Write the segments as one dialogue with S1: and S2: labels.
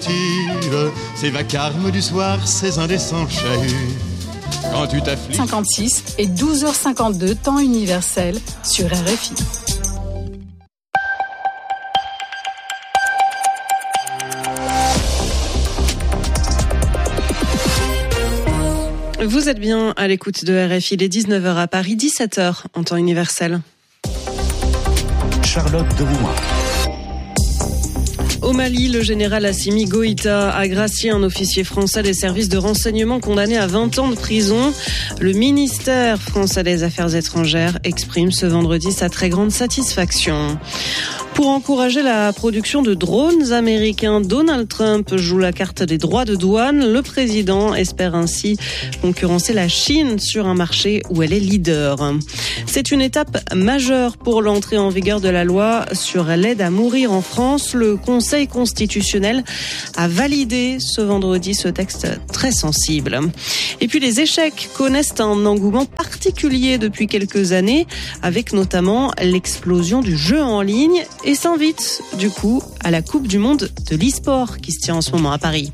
S1: voiture, ces vacarmes du soir, ces indécents chahuts. Quand tu t'affliges...
S2: 56 et 12h52, temps universel sur RFI.
S3: Vous êtes bien à l'écoute de RFI, il est 19h à Paris, 17h en temps universel.
S4: Charlotte Derouin.
S3: Au Mali, le général Assimi Goïta a gracié un officier français des services de renseignement condamné à 20 ans de prison. Le ministère français des Affaires étrangères exprime ce vendredi sa très grande satisfaction. Pour encourager la production de drones américains, Donald Trump joue la carte des droits de douane. Le président espère ainsi concurrencer la Chine sur un marché où elle est leader. C'est une étape majeure pour l'entrée en vigueur de la loi sur l'aide à mourir en France. Le Conseil constitutionnel a validé ce vendredi ce texte très sensible. Et puis les échecs connaissent un engouement particulier depuis quelques années, avec notamment l'explosion du jeu en ligne, et s'invite du coup à la Coupe du Monde de l'e-sport qui se tient en ce moment à Paris.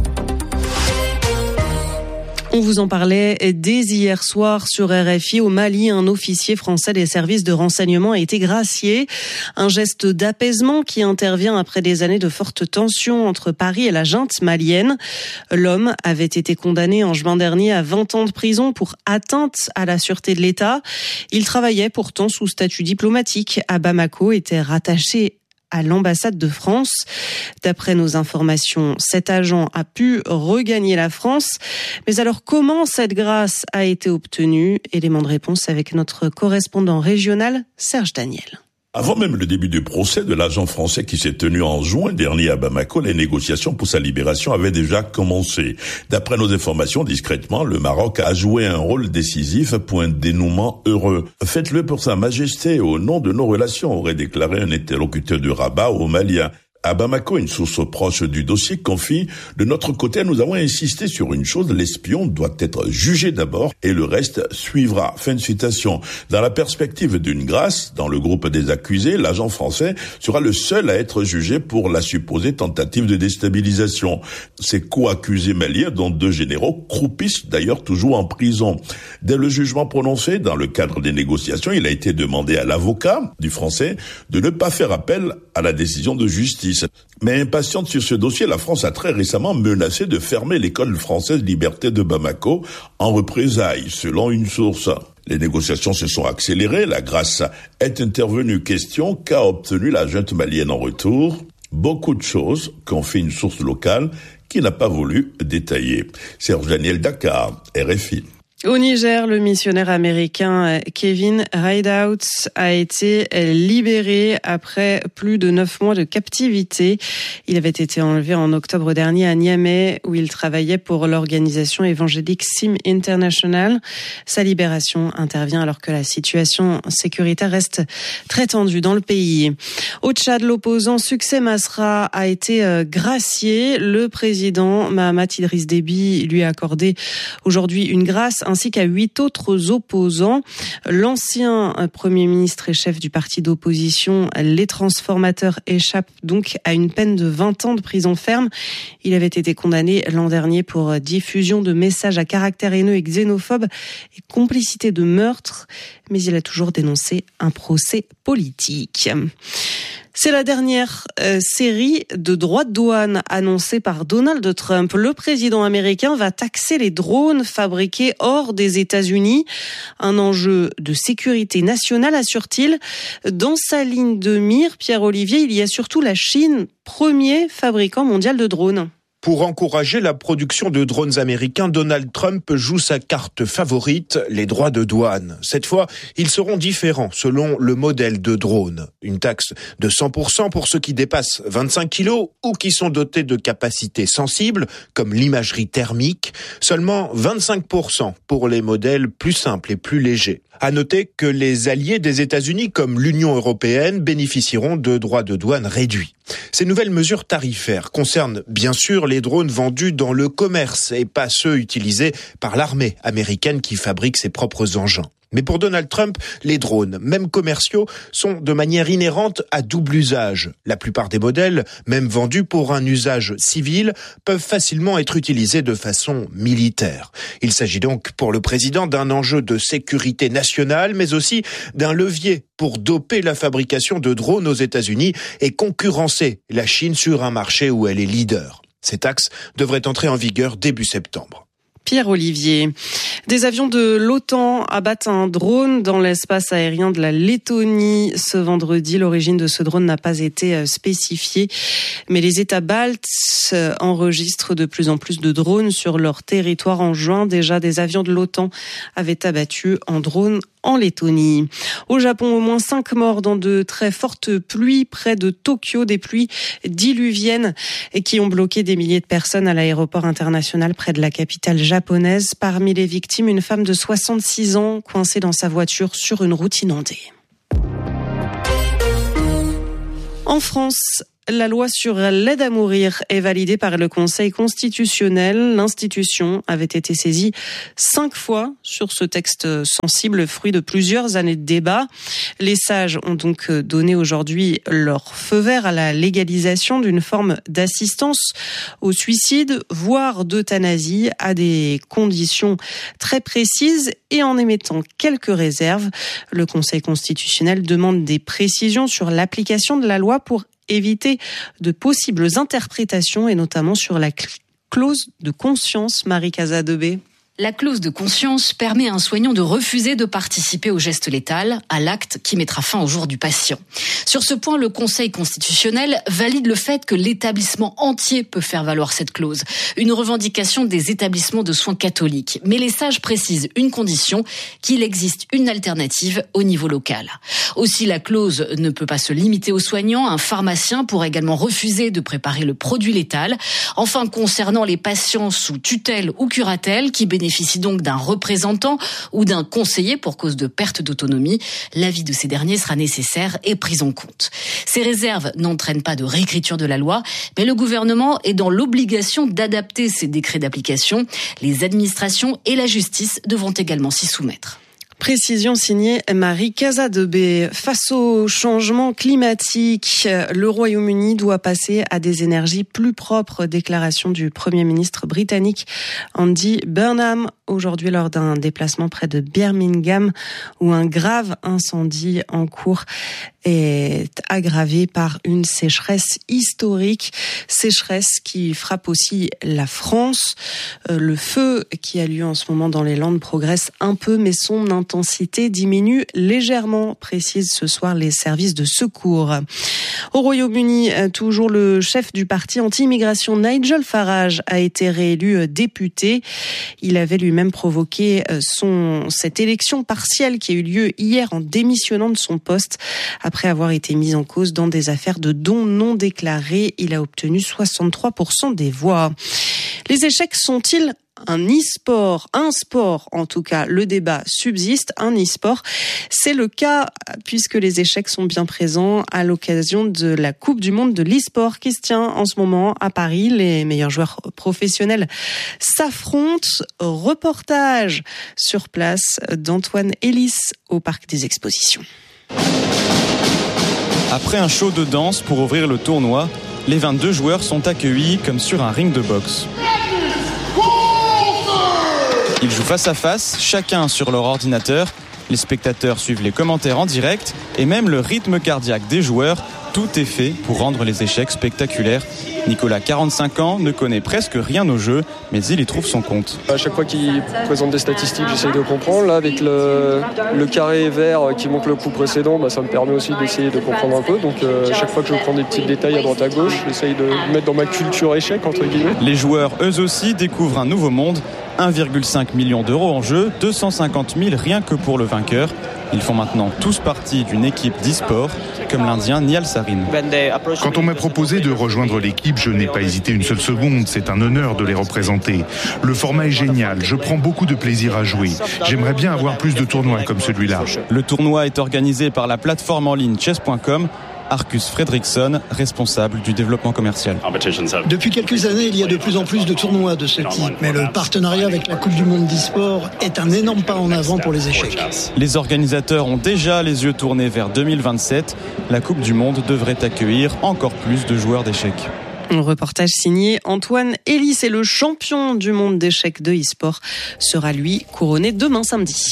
S3: On vous en parlait dès hier soir sur RFI. Au Mali, un officier français des services de renseignement a été gracié. Un geste d'apaisement qui intervient après des années de fortes tensions entre Paris et la junte malienne. L'homme avait été condamné en juin dernier à 20 ans de prison pour atteinte à la sûreté de l'État. Il travaillait pourtant sous statut diplomatique à Bamako, était rattaché à l'ambassade de France. D'après nos informations, cet agent a pu regagner la France. Mais alors, comment cette grâce a été obtenue? Élément de réponse avec notre correspondant régional, Serge Daniel.
S5: Avant même le début du procès de l'agent français qui s'est tenu en juin dernier à Bamako, les négociations pour sa libération avaient déjà commencé. D'après nos informations, discrètement, le Maroc a joué un rôle décisif pour un dénouement heureux. « Faites-le pour Sa Majesté, au nom de nos relations », aurait déclaré un interlocuteur de Rabat aux Maliens. À Bamako, une source proche du dossier confie « De notre côté, nous avons insisté sur une chose, l'espion doit être jugé d'abord et le reste suivra. » Fin de citation. Dans la perspective d'une grâce, dans le groupe des accusés, l'agent français sera le seul à être jugé pour la supposée tentative de déstabilisation. Ses co-accusés maliens, dont 2 généraux, croupissent d'ailleurs toujours en prison. Dès le jugement prononcé, dans le cadre des négociations, il a été demandé à l'avocat du français de ne pas faire appel à la décision de justice. Mais impatiente sur ce dossier, la France a très récemment menacé de fermer l'école française Liberté de Bamako en représailles, selon une source. Les négociations se sont accélérées, la grâce est intervenue. Question, qu'a obtenu la junte malienne en retour? Beaucoup de choses, confie une source locale qui n'a pas voulu détailler. Serge Daniel, Dakar, RFI.
S3: Au Niger, le missionnaire américain Kevin Rideout a été libéré après plus de 9 mois de captivité. Il avait été enlevé en octobre dernier à Niamey, où il travaillait pour l'organisation évangélique SIM International. Sa libération intervient alors que la situation sécuritaire reste très tendue dans le pays. Au Tchad, l'opposant Succès Masra a été gracié. Le président Mahamat Idriss Déby lui a accordé aujourd'hui une grâce, ainsi qu'à 8 autres opposants. L'ancien Premier ministre et chef du parti d'opposition, Les Transformateurs, échappe donc à une peine de 20 ans de prison ferme. Il avait été condamné l'an dernier pour diffusion de messages à caractère haineux et xénophobe et complicité de meurtre, mais il a toujours dénoncé un procès politique. C'est la dernière série de droits de douane annoncée par Donald Trump. Le président américain va taxer les drones fabriqués hors des États-Unis. Un enjeu de sécurité nationale, assure-t-il. Dans sa ligne de mire, Pierre-Olivier, il y a surtout la Chine, premier fabricant mondial de drones.
S6: Pour encourager la production de drones américains, Donald Trump joue sa carte favorite, les droits de douane. Cette fois, ils seront différents selon le modèle de drone. Une taxe de 100% pour ceux qui dépassent 25 kilos ou qui sont dotés de capacités sensibles, comme l'imagerie thermique. Seulement 25% pour les modèles plus simples et plus légers. À noter que les alliés des États-Unis, comme l'Union européenne, bénéficieront de droits de douane réduits. Ces nouvelles mesures tarifaires concernent bien sûr les drones vendus dans le commerce et pas ceux utilisés par l'armée américaine qui fabrique ses propres engins. Mais pour Donald Trump, les drones, même commerciaux, sont de manière inhérente à double usage. La plupart des modèles, même vendus pour un usage civil, peuvent facilement être utilisés de façon militaire. Il s'agit donc pour le président d'un enjeu de sécurité nationale, mais aussi d'un levier pour doper la fabrication de drones aux États-Unis et concurrencer la Chine sur un marché où elle est leader. Ces taxes devraient entrer en vigueur début septembre.
S3: Pierre Olivier. Des avions de l'OTAN abattent un drone dans l'espace aérien de la Lettonie ce vendredi. L'origine de ce drone n'a pas été spécifiée, mais les États baltes enregistrent de plus en plus de drones sur leur territoire. En juin, déjà, des avions de l'OTAN avaient abattu un drone en Lettonie. Au Japon, au moins 5 morts dans de très fortes pluies près de Tokyo, des pluies diluviennes qui ont bloqué des milliers de personnes à l'aéroport international près de la capitale japonaise. Parmi les victimes, une femme de 66 ans coincée dans sa voiture sur une route inondée. En France, la loi sur l'aide à mourir est validée par le Conseil constitutionnel. L'institution avait été saisie 5 fois sur ce texte sensible, fruit de plusieurs années de débat. Les sages ont donc donné aujourd'hui leur feu vert à la légalisation d'une forme d'assistance au suicide, voire d'euthanasie, à des conditions très précises et en émettant quelques réserves. Le Conseil constitutionnel demande des précisions sur l'application de la loi pour éviter de possibles interprétations et notamment sur la clause de conscience. Marie Casadebé.
S4: La clause de conscience permet à un soignant de refuser de participer au geste létal, à l'acte qui mettra fin au jour du patient. Sur ce point, le Conseil constitutionnel valide le fait que l'établissement entier peut faire valoir cette clause, une revendication des établissements de soins catholiques. Mais les sages précisent une condition, qu'il existe une alternative au niveau local. Aussi, la clause ne peut pas se limiter aux soignants. Un pharmacien pourra également refuser de préparer le produit létal. Enfin, concernant les patients sous tutelle ou curatelle qui bénéficient donc d'un représentant ou d'un conseiller pour cause de perte d'autonomie, l'avis de ces derniers sera nécessaire et pris en compte. Ces réserves n'entraînent pas de réécriture de la loi, mais le gouvernement est dans l'obligation d'adapter ces décrets d'application. Les administrations et la justice devront également s'y soumettre.
S3: Précision signée Marie Casadebé. Face au changement climatique, le Royaume-Uni doit passer à des énergies plus propres. Déclaration du Premier ministre britannique Andy Burnham aujourd'hui lors d'un déplacement près de Birmingham où un grave incendie en cours est aggravé par une sécheresse historique. Sécheresse qui frappe aussi la France. Le feu qui a lieu en ce moment dans les Landes progresse un peu, mais son intensité diminue légèrement, précisent ce soir les services de secours. Au Royaume-Uni, toujours le chef du parti anti-immigration Nigel Farage a été réélu député. Il avait lui-même provoqué cette élection partielle qui a eu lieu hier en démissionnant de son poste après avoir été mis en cause dans des affaires de dons non déclarés. Il a obtenu 63% des voix. Les échecs sont-ils un e-sport, un sport en tout cas, le débat subsiste, un e-sport. C'est le cas puisque les échecs sont bien présents à l'occasion de la Coupe du Monde de l'e-sport qui se tient en ce moment à Paris. Les meilleurs joueurs professionnels s'affrontent. Reportage sur place d'Antoine Ellis au Parc des Expositions.
S7: Après un show de danse pour ouvrir le tournoi, les 22 joueurs sont accueillis comme sur un ring de boxe. Ils jouent face à face, chacun sur leur ordinateur. Les spectateurs suivent les commentaires en direct et même le rythme cardiaque des joueurs. Tout est fait pour rendre les échecs spectaculaires. Nicolas, 45 ans, ne connaît presque rien au jeu, mais il y trouve son compte.
S8: À chaque fois qu'il présente des statistiques, j'essaye de comprendre. Là, avec le carré vert qui montre le coup précédent, ça me permet aussi d'essayer de comprendre un peu. Donc, chaque fois que je prends des petits détails à droite à gauche, j'essaye de mettre dans ma culture échec, entre guillemets.
S7: Les joueurs, eux aussi, découvrent un nouveau monde. 1,5 million d'euros en jeu, 250 000 rien que pour le vainqueur. Ils font maintenant tous partie d'une équipe d'e-sport, comme l'Indien Nial Sarin.
S9: Quand on m'a proposé de rejoindre l'équipe, je n'ai pas hésité une seule seconde. C'est un honneur de les représenter. Le format est génial. Je prends beaucoup de plaisir à jouer. J'aimerais bien avoir plus de tournois comme celui-là.
S7: Le tournoi est organisé par la plateforme en ligne chess.com. Arcus Fredriksson, responsable du développement commercial.
S10: Depuis quelques années, il y a de plus en plus de tournois de ce type, mais le partenariat avec la Coupe du Monde d'e-sport est un énorme pas en avant pour les échecs.
S7: Les organisateurs ont déjà les yeux tournés vers 2027. La Coupe du Monde devrait accueillir encore plus de joueurs d'échecs.
S3: Un reportage signé Antoine Elis, et le champion du monde d'échecs de e-sport sera lui couronné demain samedi.